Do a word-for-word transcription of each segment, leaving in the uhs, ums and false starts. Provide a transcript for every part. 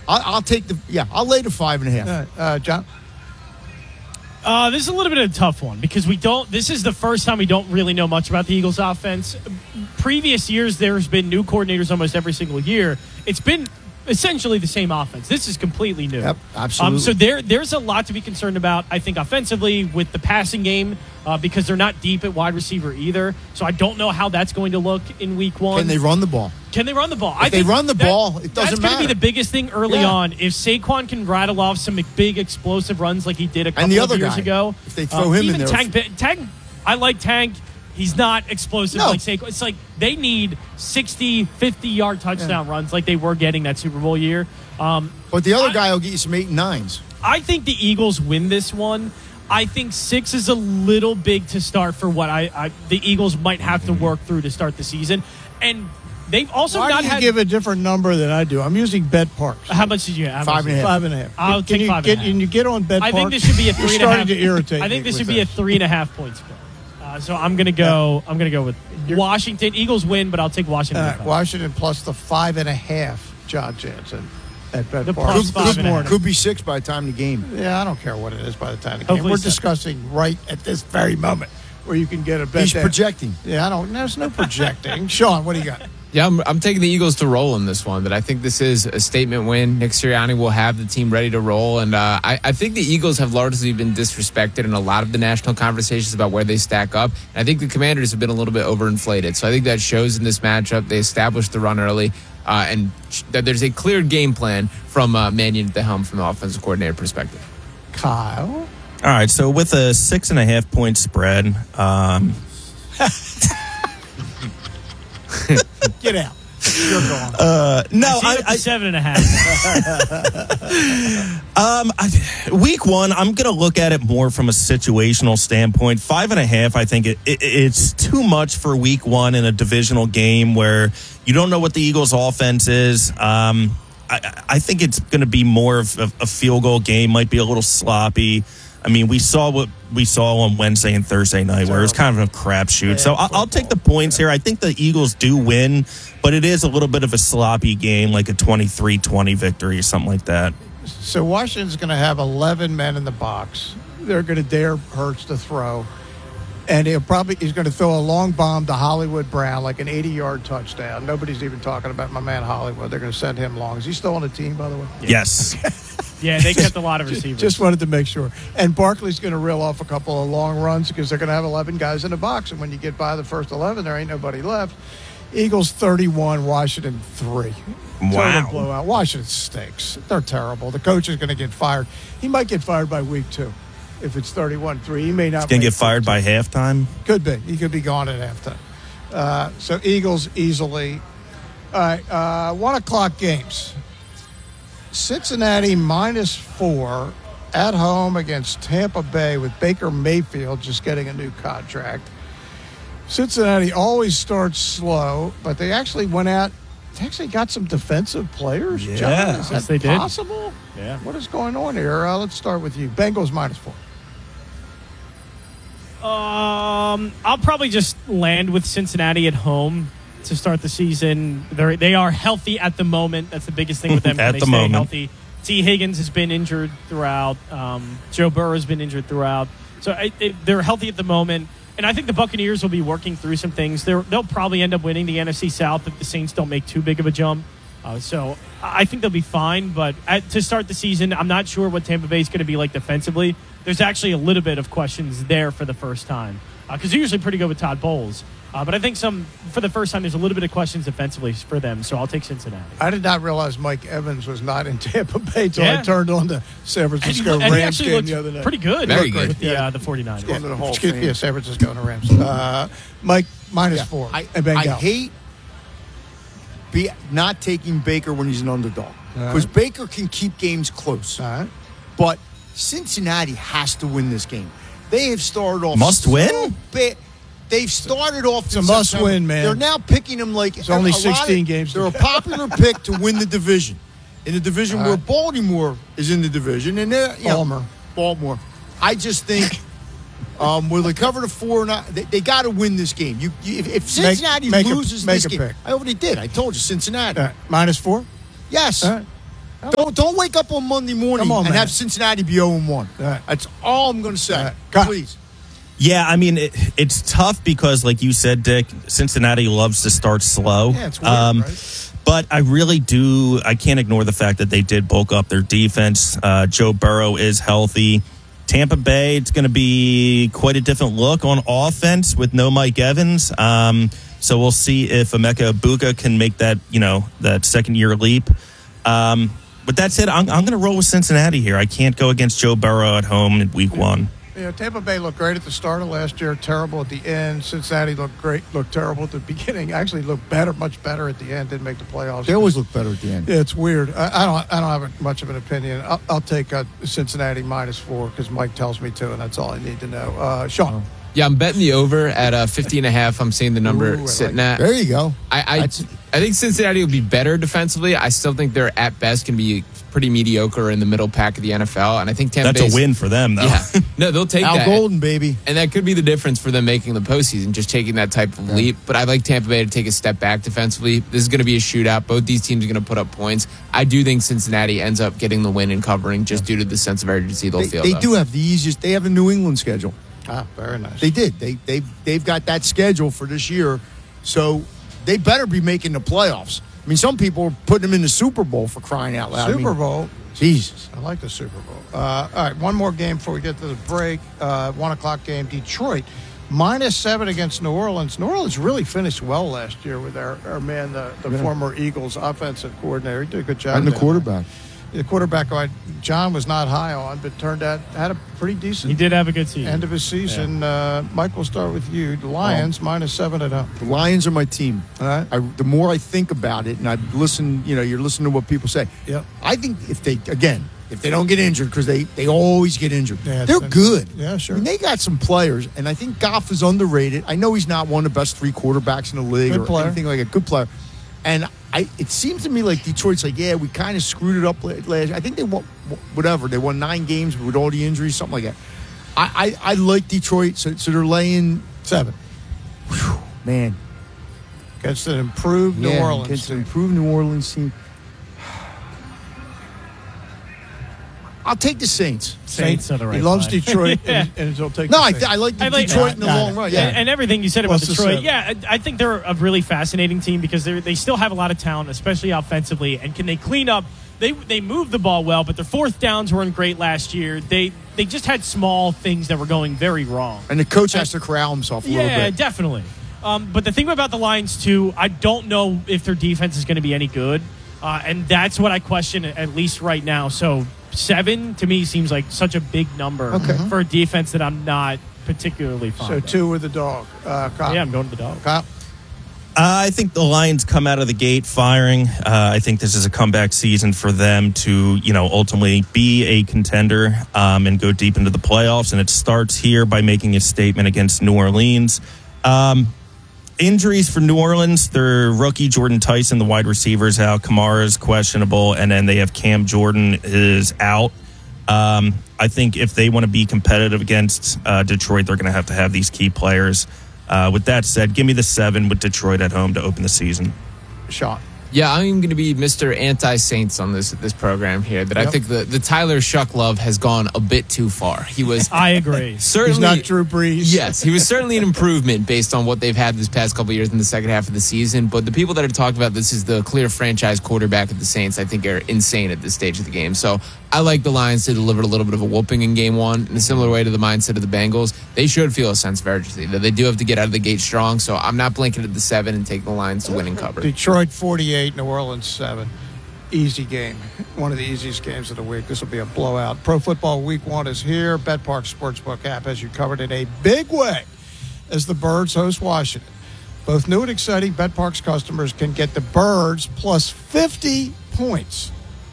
I'll, I'll take the yeah. I'll lay the five and a half. Uh, uh, John. Uh, this is a little bit of a tough one because we don't. This is the first time we don't really know much about the Eagles' offense. Previous years, there's been new coordinators almost every single year. It's been essentially the same offense. This is completely new. Yep, absolutely. Um, so there, there's a lot to be concerned about, I think, offensively with the passing game uh, because they're not deep at wide receiver either. So I don't know how that's going to look in week one. Can they run the ball? Can they run the ball? If I they think run the that, ball, it doesn't that's matter. That's going to be the biggest thing early Yeah. on. If Saquon can rattle off some big explosive runs like he did a couple And the of other years guy, ago. if they throw uh, him in even there- Tank, Tank, I like Tank. He's not explosive No. like Saquon. It's like they need sixty, fifty-yard touchdown yeah. runs like they were getting that Super Bowl year. Um, But the other I, guy will get you some eight and nines. I think the Eagles win this one. I think six is a little big to start for what I, I the Eagles might have to work through to start the season. And they've also Why not do you had. give a different number than I do? I'm using Bet Parks. How much did you have? Five and a half. Five and a half. I'll Can take you five get, and a half. And you get on Bet I Parks. think this should be a three You're and a half. starting to irritate I think me this with should be a that. three and a half point spread. Uh, so I'm gonna go. I'm gonna go with Washington. Eagles win, but I'll take Washington. Uh, Washington plus the five and a half. John Jansen at Bet The Parks. plus five Could, and a half. could be six by the time of the game. Yeah, I don't care what it is by the time of the game. Hopefully We're seven. discussing right at this very moment where you can get a bet. He's there. projecting. Yeah, I don't. There's no projecting. Sean, what do you got? Yeah, I'm, I'm taking the Eagles to roll in this one. That I think this is a statement win. Nick Sirianni will have the team ready to roll, and uh, I, I think the Eagles have largely been disrespected in a lot of the national conversations about where they stack up. And I think the Commanders have been a little bit overinflated. So I think that shows in this matchup. They established the run early, uh, and that there's a clear game plan from uh, Mannion at the helm from the offensive coordinator perspective. Kyle. All right, so with a six and a half point spread, um, Get out. You're gone. uh, no, I, I, I, I, seven and a half. um, I, week one, I'm going to look at it more from a situational standpoint. Five and a half, I think it, it, it's too much for week one in a divisional game where you don't know what the Eagles' offense is. Um, I, I think it's going to be more of a, a field goal game, might be a little sloppy. I mean, we saw what we saw on Wednesday and Thursday night, where it was kind of a crapshoot. Yeah, so I'll, I'll take the points here. I think the Eagles do win, but it is a little bit of a sloppy game, like a twenty-three twenty victory or something like that. So Washington's going to have eleven men in the box. They're going to dare Hurts to throw. And he'll probably he's going to throw a long bomb to Hollywood Brown, like an eighty-yard touchdown. Nobody's even talking about my man Hollywood. They're going to send him long. Is he still on the team, by the way? Yes. Yeah, they kept a lot of receivers. Just wanted to make sure. And Barkley's going to reel off a couple of long runs because they're going to have eleven guys in the box. And when you get by the first eleven, there ain't nobody left. Eagles thirty-one, Washington three. Wow. Total blowout. Washington stinks. They're terrible. The coach is going to get fired. He might get fired by week two. If it's thirty-one three, he may not. He's going to make get fired by halftime. Could be. He could be gone at halftime. Uh, so Eagles easily. All right, uh, one o'clock games. Cincinnati minus four at home against Tampa Bay with Baker Mayfield just getting a new contract. Cincinnati always starts slow, but they actually went out. They actually got some defensive players. Yeah. John, is Yes, that they did. possible? Yeah. What is going on here? Uh, let's start with you. Bengals minus four. Um, I'll probably just land with Cincinnati at home to start the season. They're they are healthy at the moment. That's the biggest thing with them. At they the stay moment. healthy. T. Higgins has been injured throughout. Um, Joe Burrow has been injured throughout. So I, it, they're healthy at the moment. And I think the Buccaneers will be working through some things. They're, they'll probably end up winning the N F C South if the Saints don't make too big of a jump. Uh, so I think they'll be fine. But at, to start the season, I'm not sure what Tampa Bay is going to be like defensively. There's actually a little bit of questions there for the first time because uh, they're usually pretty good with Todd Bowles. Uh, but I think some for the first time, there's a little bit of questions defensively for them. So I'll take Cincinnati. I did not realize Mike Evans was not in Tampa Bay until Yeah. I turned on the San And he, Francisco and he Rams actually game looked the other night. pretty good. Very with good. the, uh, the 49ers. Going to the Hall of Excuse- Fame. Yeah, San Francisco and the Rams. Uh, Mike, minus Yeah. four. I, and Bengal. I hate be not taking Baker when he's an underdog All because right. Baker can keep games close. All right. But Cincinnati has to win this game. They have started off Must so win? ba- They've started off. It's in a must September. win, man. They're now picking them like It's only a lot sixteen of- games to They're a go. popular pick to win the division. In the division All where right. Baltimore is in the division, and they're you know, Baltimore. Baltimore. I just think. Um, will they cover the four? Or not? They, they got to win this game. You, you if, if Cincinnati make a- loses make this a game, pick. I already did. I told you Cincinnati. All right. Minus four? Yes. All right. Don't don't wake up on Monday morning Come on, and man. have Cincinnati be oh and one. All right. That's all I'm going to say. All right. Cut. Please. Yeah, I mean, it, it's tough because, like you said, Dick, Cincinnati loves to start slow. Yeah, it's weird, right? But I really do, I can't ignore the fact that they did bulk up their defense. Uh, Joe Burrow is healthy. Tampa Bay, it's going to be quite a different look on offense with no Mike Evans. Um, so we'll see if Emeka Ibuka can make that, you know, that second year leap. Um, but that's it. I'm, I'm going to roll with Cincinnati here. I can't go against Joe Burrow at home in week one. Yeah, Tampa Bay looked great at the start of last year, terrible at the end. Cincinnati looked great, looked terrible at the beginning. Actually, looked better, much better at the end. Didn't make the playoffs. They always look better at the end. Yeah, it's weird. I, I don't. I don't have much of an opinion. I'll, I'll take uh, Cincinnati minus four because Mike tells me to, and that's all I need to know. Uh, Sean. Yeah, I'm betting the over at uh, fifty and a half. I'm seeing the number Ooh, I sitting like at. There you go. I I, That's- I think Cincinnati will be better defensively. I still think they're at best can be pretty mediocre in the middle pack of the N F L, and I think Tampa That's Bay's- a win for them, though. Yeah, no, they'll take Al that. Golden, baby. And that could be the difference for them making the postseason, just taking that type of leap. But I'd like Tampa Bay to take a step back defensively. This is going to be a shootout. Both these teams are going to put up points. I do think Cincinnati ends up getting the win and covering just due to the sense of urgency they'll They, feel. they though. do have the easiest. They have a New England schedule. Ah, very nice. They did. They they they've got that schedule for this year, so they better be making the playoffs. I mean, some people are putting them in the Super Bowl for crying out loud. I Super mean, Bowl. Jesus. I like the Super Bowl. Uh, all right, one more game before we get to the break. Uh, one o'clock game. Detroit minus seven against New Orleans. New Orleans really finished well last year with our, our man, the, the Yeah. former Eagles offensive coordinator. He did a good job. And the there. quarterback. The quarterback, who I, John was not high on, but turned out had a pretty decent He did have a good season. end of his season. Uh, Mike, we'll start with you. The Lions minus seven at home. The Lions are my team. All right. I, the more I think about it, and I listen, you know, you're listening to what people say. Yep. I think if they, again, if they don't get injured, because they, they always get injured, Yeah, they're it's- good. Yeah, sure. I mean, they got some players, and I think Goff is underrated. I know he's not one of the best three quarterbacks in the league Good or player. anything like a good player. And I, it seems to me like Detroit's like, yeah, we kind of screwed it up la- last. I think they won whatever they won nine games with all the injuries, something like that. I, I, I like Detroit, so, so they're laying Seven. whew, man. Against an improved New yeah, Orleans against an team. improved New Orleans team. I'll take the Saints. Saints are the right He loves play. Detroit, Yeah. and, and he'll take No, the I, Saints. I like the I like- Detroit in the Got it. long run. Yeah. Yeah, And, and everything you said about What's the Detroit, seven? yeah, I I think they're a really fascinating team because they they still have a lot of talent, especially offensively. And can they clean up? They they move the ball well, but their fourth downs weren't great last year. They they just had small things that were going very wrong. and the coach has to corral himself a little Yeah, bit. definitely. Um, but the thing about the Lions too, I don't know if their defense is going to be any good, uh, and that's what I question at least right now. So seven to me seems like such a big number Okay. for a defense that I'm not particularly fond So of. two with the dog. Uh, Kyle. Yeah, I'm going to the dog. Kyle. Uh, I think the Lions come out of the gate firing. Uh, I think this is a comeback season for them to, you know, ultimately be a contender um, and go deep into the playoffs. And it starts here by making a statement against New Orleans. Um, injuries for New Orleans, their rookie Jordan Tyson, the wide receiver, is out. Kamara is questionable. And then they have Cam Jordan is out. Um, I think if they want to be competitive against uh, Detroit, they're going to have to have these key players. Uh, with that said, give me the seven with Detroit at home to open the season. Sean. Yeah, I'm going to be Mister Anti-Saints on this this program here. That I Yep. think the, the Tyler Shuck love has gone a bit too far. He was I agree. certainly He's not Drew Brees. Yes, he was certainly an improvement based on what they've had this past couple of years in the second half of the season. But the people that have talked about this is the clear franchise quarterback of the Saints, I think, are insane at this stage of the game. So I like the Lions to deliver a little bit of a whooping in game one in a similar way to the mindset of the Bengals. They should feel a sense of urgency that they do have to get out of the gate strong. So I'm not blinking at the seven and taking the Lions to win and cover. Detroit forty-eight, New Orleans seven. Easy game. One of the easiest games of the week. This will be a blowout. Pro Football Week one is here. BetPark Sportsbook app has you covered in a big way as the Birds host Washington. Both new and exciting BetParks customers can get the Birds plus fifty points.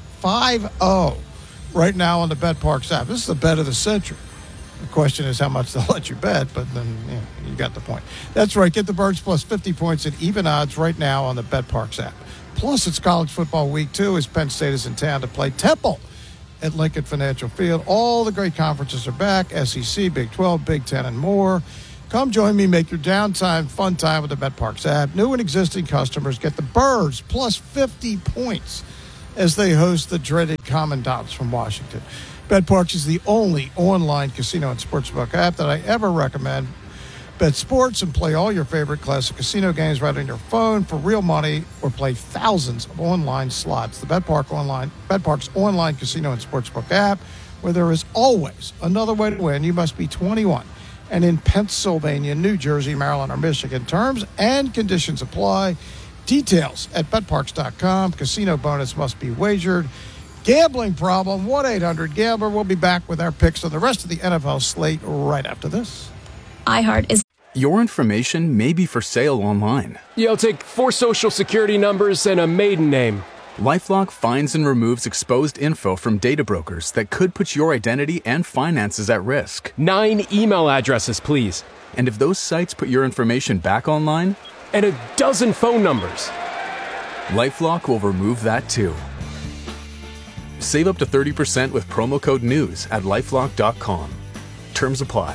five oh right now on the BetParks app. This is the bet of the century. The question is how much they'll let you bet, but then yeah, you got the point. That's right. Get the Birds plus fifty points at even odds right now on the BetParks app. Plus, it's college football week two as Penn State is in town to play Temple at Lincoln Financial Field. All the great conferences are back, S E C, Big twelve, Big ten, and more. Come join me. Make your downtime fun time with the BetParks app. New and existing customers get the Birds plus fifty points as they host the dreaded Commandants from Washington. BetParx is the only online casino and sportsbook app that I ever recommend. Bet sports and play all your favorite classic casino games right on your phone for real money, or play thousands of online slots. The BetParx online, BetParx online casino and sportsbook app, where there is always another way to win. You must be twenty-one and in Pennsylvania, New Jersey, Maryland, or Michigan. Terms and conditions apply. Details at bet parx dot com. Casino bonus must be wagered. Gambling problem, one eight hundred gambler. We'll be back with our picks on the rest of the N F L slate right after this. iHeart is... Your information may be for sale online. Yeah, I'll take four social security numbers and a maiden name. LifeLock finds and removes exposed info from data brokers that could put your identity and finances at risk. Nine email addresses, please. And if those sites put your information back online... And a dozen phone numbers. LifeLock will remove that too. Save up to thirty percent with promo code NEWS at lifelock dot com. Terms apply.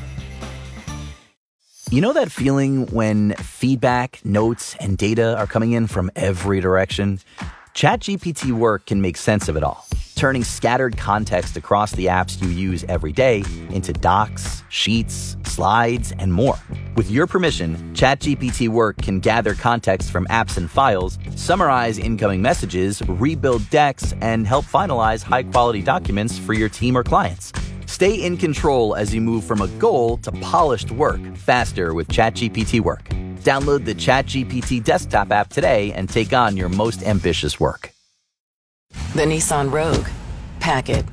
You know that feeling when feedback, notes, and data are coming in from every direction? ChatGPT Work can make sense of it all, turning scattered context across the apps you use every day into docs, sheets, slides, and more. With your permission, ChatGPT Work can gather context from apps and files, summarize incoming messages, rebuild decks, and help finalize high-quality documents for your team or clients. Stay in control as you move from a goal to polished work faster with ChatGPT Work. Download the ChatGPT desktop app today and take on your most ambitious work. The Nissan Rogue. Pack it.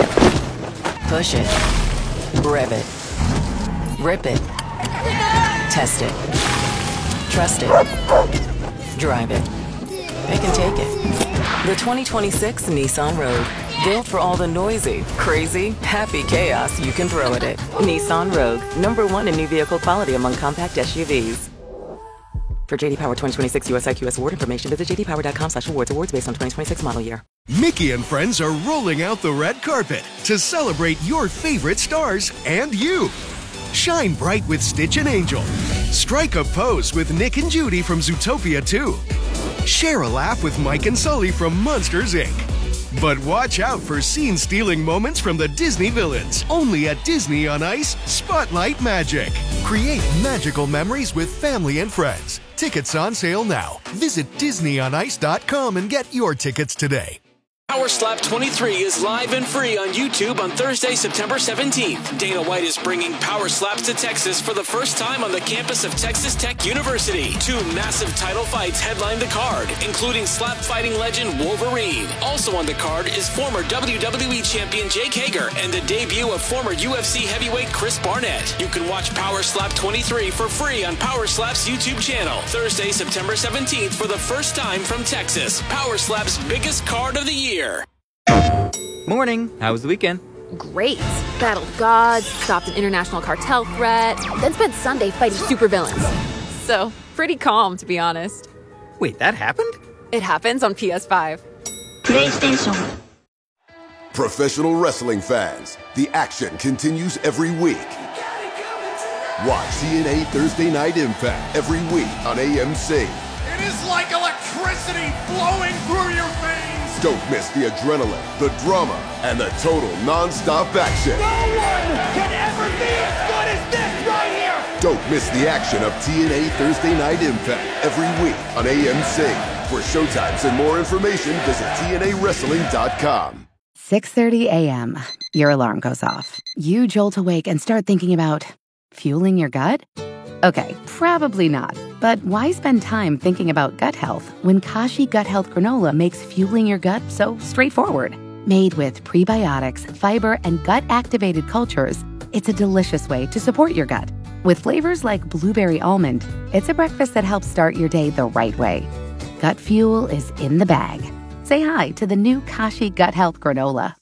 Push it. Rev it. Rip it. Test it. Trust it. Drive it. They can take it. The twenty twenty-six Nissan Rogue. Built for all the noisy, crazy, happy chaos you can throw at it. Nissan Rogue. Number one in new vehicle quality among compact S U Vs. For J D Power twenty twenty-six U S I Q S award information, visit j d power dot com slash awards. Awards based on twenty twenty-six model year. Mickey and friends are rolling out the red carpet to celebrate your favorite stars and you. Shine bright with Stitch and Angel. Strike a pose with Nick and Judy from Zootopia two. Share a laugh with Mike and Sully from Monsters, Incorporated. But watch out for scene-stealing moments from the Disney villains. Only at Disney on Ice, Spotlight Magic. Create magical memories with family and friends. Tickets on sale now. Visit disney on ice dot com and get your tickets today. Power Slap twenty-three is live and free on YouTube on Thursday, September seventeenth. Dana White is bringing Power Slaps to Texas for the first time on the campus of Texas Tech University. Two massive title fights headline the card, including slap fighting legend Wolverine. Also on the card is former W W E champion Jake Hager and the debut of former U F C heavyweight Chris Barnett. You can watch Power Slap twenty-three for free on Power Slap's YouTube channel. Thursday, September seventeenth for the first time from Texas. Power Slap's biggest card of the year. Morning. How was the weekend? Great. Battled gods, stopped an international cartel threat, then spent Sunday fighting supervillains. So, pretty calm, to be honest. Wait, that happened? It happens on P S five. PlayStation. Professional wrestling fans, the action continues every week. Watch T N A Thursday Night Impact every week on A M C. It is like electricity flowing through your veins. Don't miss the adrenaline, the drama, and the total non-stop action. No one can ever be as good as this right here. Don't miss the action of T N A Thursday Night Impact every week on A M C. For showtimes and more information, visit T N A wrestling dot com. six thirty a.m. Your alarm goes off. You jolt awake and start thinking about fueling your gut? Okay, probably not. But why spend time thinking about gut health when Kashi Gut Health Granola makes fueling your gut so straightforward? Made with prebiotics, fiber, and gut-activated cultures, it's a delicious way to support your gut. With flavors like blueberry almond, it's a breakfast that helps start your day the right way. Gut fuel is in the bag. Say hi to the new Kashi Gut Health Granola.